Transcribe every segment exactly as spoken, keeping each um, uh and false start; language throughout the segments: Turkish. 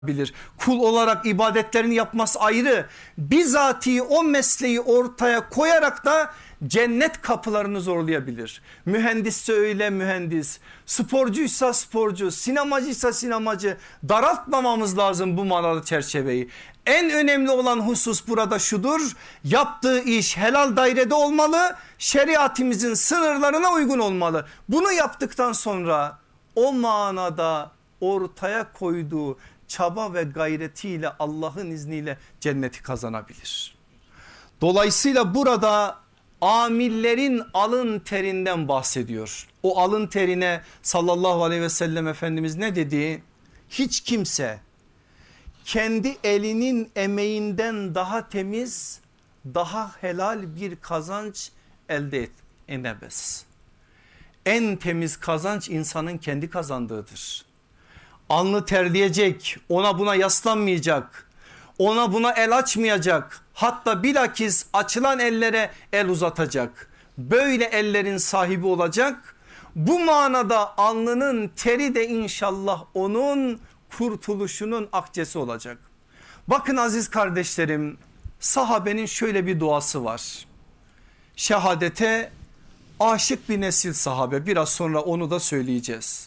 bilir. Kul olarak ibadetlerini yapması ayrı. Bizatihi o mesleği ortaya koyarak da cennet kapılarını zorlayabilir. Mühendisse öyle mühendis, sporcuysa sporcu, sinemacıysa sinemacı. Daraltmamamız lazım bu manalı çerçeveyi. En önemli olan husus burada şudur: yaptığı iş helal dairede olmalı, şeriatimizin sınırlarına uygun olmalı. Bunu yaptıktan sonra o manada ortaya koyduğu çaba ve gayretiyle Allah'ın izniyle cenneti kazanabilir. Dolayısıyla burada amillerin alın terinden bahsediyor. O alın terine sallallahu aleyhi ve sellem Efendimiz ne dedi? Hiç kimse kendi elinin emeğinden daha temiz, daha helal bir kazanç elde edemez. En temiz kazanç insanın kendi kazandığıdır. Alnı terleyecek, ona buna yaslanmayacak, ona buna el açmayacak, hatta bilakis açılan ellere el uzatacak. Böyle ellerin sahibi olacak. Bu manada alnının teri de inşallah onun kurtuluşunun akçesi olacak. Bakın aziz kardeşlerim, sahabenin şöyle bir duası var. Şehadete aşık bir nesil sahabe, biraz sonra onu da söyleyeceğiz.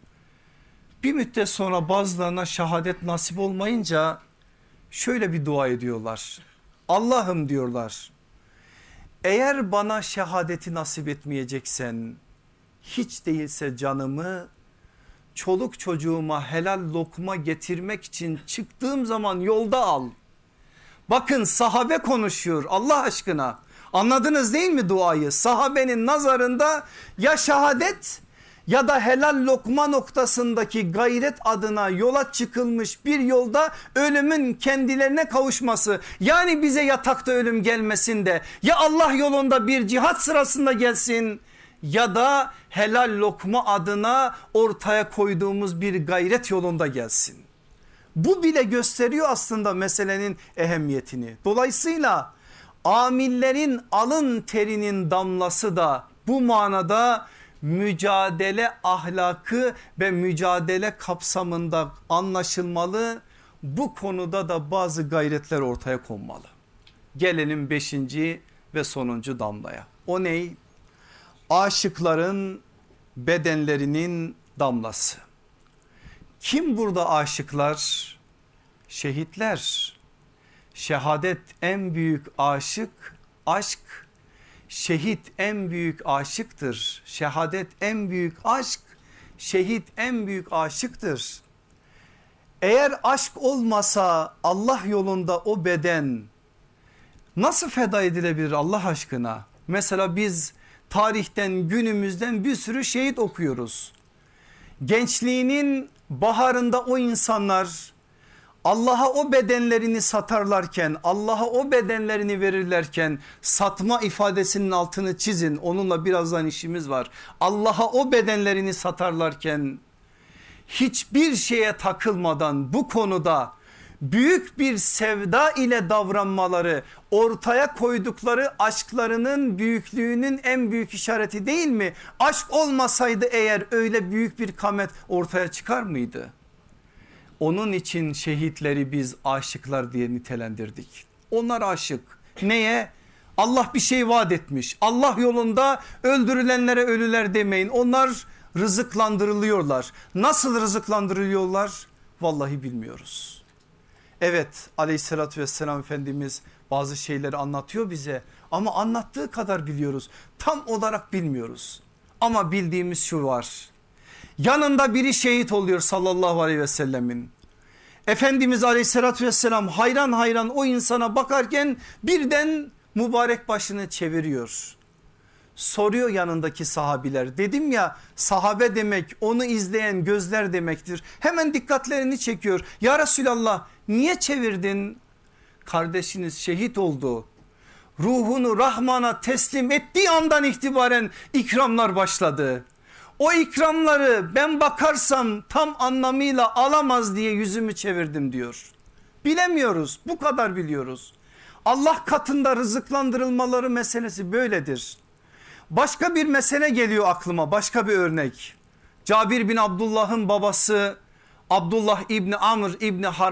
Bir müddet sonra bazılarına şehadet nasip olmayınca şöyle bir dua ediyorlar. Allah'ım diyorlar, eğer bana şehadeti nasip etmeyeceksen hiç değilse canımı çoluk çocuğuma helal lokma getirmek için çıktığım zaman yolda al. Bakın sahabe konuşuyor Allah aşkına, anladınız değil mi duayı? Sahabenin nazarında ya şehadet ya da helal lokma noktasındaki gayret adına yola çıkılmış bir yolda ölümün kendilerine kavuşması. Yani bize yatakta ölüm gelmesin de ya Allah yolunda bir cihat sırasında gelsin ya da helal lokma adına ortaya koyduğumuz bir gayret yolunda gelsin. Bu bile gösteriyor aslında meselenin ehemmiyetini. Dolayısıyla amillerin alın terinin damlası da bu manada mücadele ahlakı ve mücadele kapsamında anlaşılmalı. Bu konuda da bazı gayretler ortaya konmalı. Gelelim beşinci ve sonuncu damlaya. O ney? Aşıkların bedenlerinin damlası. Kim burada aşıklar? Şehitler. Şehadet en büyük aşık, aşk. Şehit en büyük aşıktır. Şehadet en büyük aşk, şehit en büyük aşıktır. Eğer aşk olmasa Allah yolunda o beden nasıl feda edilebilir Allah aşkına? Mesela biz tarihten günümüzden bir sürü şehit okuyoruz. Gençliğinin baharında o insanlar Allah'a o bedenlerini satarlarken, Allah'a o bedenlerini verirlerken, satma ifadesinin altını çizin, onunla birazdan işimiz var. Allah'a o bedenlerini satarlarken hiçbir şeye takılmadan bu konuda büyük bir sevda ile davranmaları, ortaya koydukları aşklarının büyüklüğünün en büyük işareti değil mi? Aşk olmasaydı eğer öyle büyük bir kamet ortaya çıkar mıydı? Onun için şehitleri biz aşıklar diye nitelendirdik. Onlar aşık. Neye? Allah bir şey vaat etmiş. Allah yolunda öldürülenlere ölüler demeyin. Onlar rızıklandırılıyorlar. Nasıl rızıklandırılıyorlar? Vallahi bilmiyoruz. Evet, aleyhissalatü vesselam Efendimiz bazı şeyleri anlatıyor bize ama anlattığı kadar biliyoruz. Tam olarak bilmiyoruz. Ama bildiğimiz şu var. Yanında biri şehit oluyor sallallahu aleyhi ve sellemin. Efendimiz aleyhissalatü vesselam hayran hayran o insana bakarken birden mübarek başını çeviriyor. Soruyor yanındaki sahabiler, dedim ya sahabe demek onu izleyen gözler demektir. Hemen dikkatlerini çekiyor. Ya Resulallah niye çevirdin? Kardeşiniz şehit oldu. Ruhunu Rahman'a teslim ettiği andan itibaren ikramlar başladı. O ikramları ben bakarsam tam anlamıyla alamaz diye yüzümü çevirdim diyor. Bilemiyoruz, bu kadar biliyoruz. Allah katında rızıklandırılmaları meselesi böyledir. Başka bir mesele geliyor aklıma, başka bir örnek. Cabir bin Abdullah'ın babası Abdullah İbni Amr İbni Haram